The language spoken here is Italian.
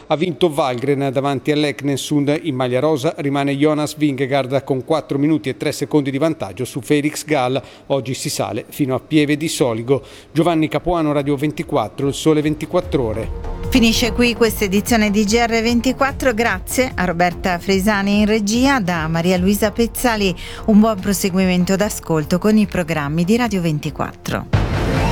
Ha vinto Valgren davanti all'Eknessund. In maglia rosa rimane Jonas Vingegaard con 4 minuti e 3 secondi di vantaggio su Felix Gall. Oggi si sale fino a Pieve di Soligo. Giovanni Capuano, Radio 24, Il Sole 24 Ore. Finisce qui questa edizione di GR24, grazie a Roberta Fresani in regia, da Maria Luisa Pezzali un buon proseguimento d'ascolto con i programmi di Radio 24.